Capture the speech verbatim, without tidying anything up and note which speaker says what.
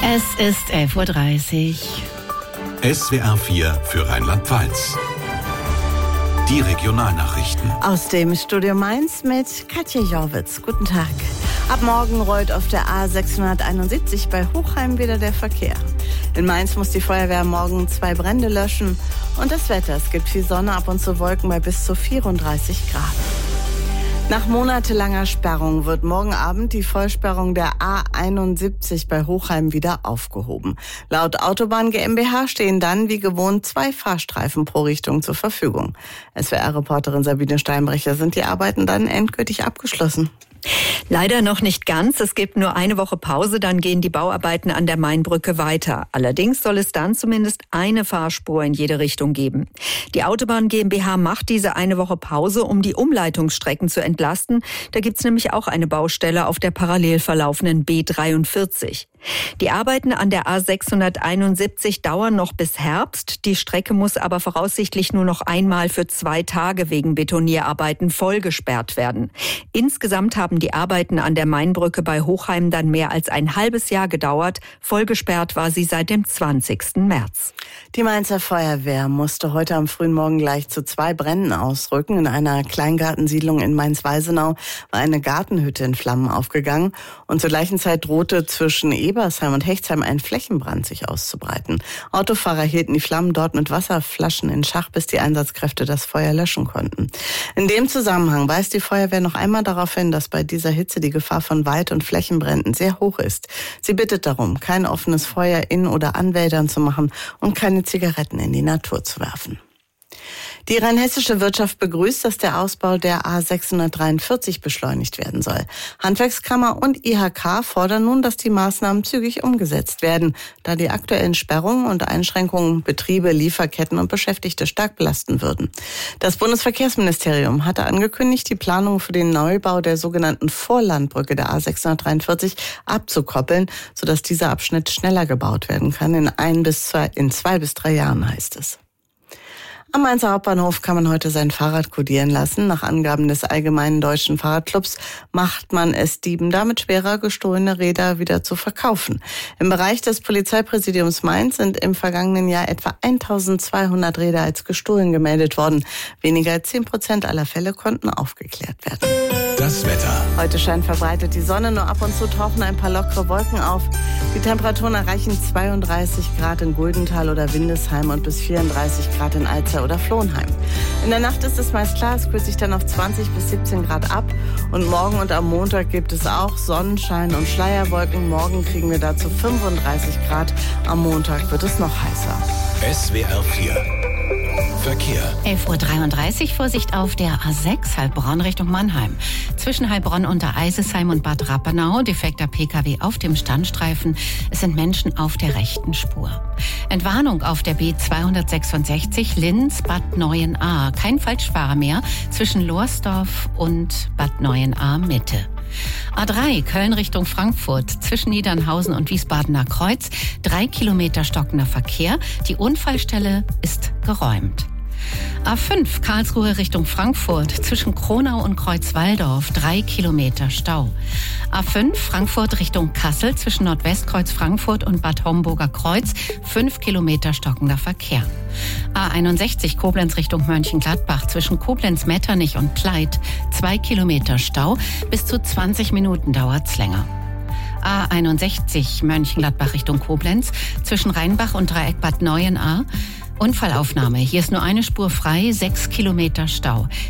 Speaker 1: Es ist elf Uhr dreißig.
Speaker 2: S W R vier für Rheinland-Pfalz. Die Regionalnachrichten.
Speaker 3: Aus dem Studio Mainz mit Katja Jorwitz. Guten Tag. Ab morgen rollt auf der A sechshunderteinundsiebzig bei Hochheim wieder der Verkehr. In Mainz muss die Feuerwehr morgen zwei Brände löschen. Und das Wetter, es gibt viel Sonne, ab und zu Wolken bei bis zu vierunddreißig Grad. Nach monatelanger Sperrung wird morgen Abend die Vollsperrung der A einundsiebzig bei Hochheim wieder aufgehoben. Laut Autobahn GmbH stehen dann wie gewohnt zwei Fahrstreifen pro Richtung zur Verfügung. S W R-Reporterin Sabine Steinbrecher, sind die Arbeiten dann endgültig abgeschlossen?
Speaker 4: Leider noch nicht ganz. Es gibt nur eine Woche Pause, dann gehen die Bauarbeiten an der Mainbrücke weiter. Allerdings soll es dann zumindest eine Fahrspur in jede Richtung geben. Die Autobahn GmbH macht diese eine Woche Pause, um die Umleitungsstrecken zu entlasten. Da gibt's nämlich auch eine Baustelle auf der parallel verlaufenden B dreiundvierzig. Die Arbeiten an der A sechshunderteinundsiebzig dauern noch bis Herbst. Die Strecke muss aber voraussichtlich nur noch einmal für zwei Tage wegen Betonierarbeiten vollgesperrt werden. Insgesamt haben die Arbeiten an der Mainbrücke bei Hochheim dann mehr als ein halbes Jahr gedauert. Vollgesperrt war sie seit dem zwanzigsten März.
Speaker 3: Die Mainzer Feuerwehr musste heute am frühen Morgen gleich zu zwei Bränden ausrücken. In einer Kleingartensiedlung in Mainz-Weisenau war eine Gartenhütte in Flammen aufgegangen und zur gleichen Zeit drohte zwischen Ebersheim und Hechtsheim ein Flächenbrand sich auszubreiten. Autofahrer hielten die Flammen dort mit Wasserflaschen in Schach, bis die Einsatzkräfte das Feuer löschen konnten. In dem Zusammenhang weist die Feuerwehr noch einmal darauf hin, dass bei dieser Hitze die Gefahr von Wald- und Flächenbränden sehr hoch ist. Sie bittet darum, kein offenes Feuer in oder an Wäldern zu machen und keine Zigaretten in die Natur zu werfen. Die rheinhessische Wirtschaft begrüßt, dass der Ausbau der A sechshundertdreiundvierzig beschleunigt werden soll. Handwerkskammer und I H K fordern nun, dass die Maßnahmen zügig umgesetzt werden, da die aktuellen Sperrungen und Einschränkungen Betriebe, Lieferketten und Beschäftigte stark belasten würden. Das Bundesverkehrsministerium hatte angekündigt, die Planung für den Neubau der sogenannten Vorlandbrücke der A sechshundertdreiundvierzig abzukoppeln, sodass dieser Abschnitt schneller gebaut werden kann. In ein bis zwei, in zwei bis drei Jahren heißt es. Am Mainzer Hauptbahnhof kann man heute sein Fahrrad kodieren lassen. Nach Angaben des Allgemeinen Deutschen Fahrradclubs macht man es Dieben damit schwerer, gestohlene Räder wieder zu verkaufen. Im Bereich des Polizeipräsidiums Mainz sind im vergangenen Jahr etwa eintausendzweihundert Räder als gestohlen gemeldet worden. Weniger als zehn Prozent aller Fälle konnten aufgeklärt werden.
Speaker 2: Das Wetter.
Speaker 3: Heute scheint verbreitet die Sonne, nur ab und zu tauchen ein paar lockere Wolken auf. Die Temperaturen erreichen zweiunddreißig Grad in Guldenthal oder Windesheim und bis vierunddreißig Grad in Alzer oder Flohnheim. In der Nacht ist es meist klar, es kühlt sich dann auf zwanzig bis siebzehn Grad ab. Und morgen und am Montag gibt es auch Sonnenschein und Schleierwolken. Morgen kriegen wir dazu fünfunddreißig Grad. Am Montag wird es noch heißer.
Speaker 2: S W R vier. Verkehr.
Speaker 1: elf Uhr dreiunddreißig, Vorsicht auf der A sechs, Heilbronn Richtung Mannheim. Zwischen Heilbronn unter Eisesheim und Bad Rappenau, defekter P K W auf dem Standstreifen. Es sind Menschen auf der rechten Spur. Entwarnung auf der B zweihundertsechsundsechzig, Linz, Bad Neuenahr. Kein Falschfahrer mehr zwischen Lohrsdorf und Bad Neuenahr Mitte. A drei, Köln Richtung Frankfurt, zwischen Niedernhausen und Wiesbadener Kreuz. Drei Kilometer stockender Verkehr. Die Unfallstelle ist geräumt. A fünf, Karlsruhe Richtung Frankfurt, zwischen Kronau und Kreuzwaldorf, drei Kilometer Stau. A fünf, Frankfurt Richtung Kassel, zwischen Nordwestkreuz Frankfurt und Bad Homburger Kreuz, fünf Kilometer stockender Verkehr. A einundsechzig, Koblenz Richtung Mönchengladbach, zwischen Koblenz-Metternich und Pleit, zwei Kilometer Stau, bis zu zwanzig Minuten dauert's länger. A einundsechzig, Mönchengladbach Richtung Koblenz, zwischen Rheinbach und Dreieck Bad Neuenahr, Unfallaufnahme. Hier ist nur eine Spur frei, sechs Kilometer Stau.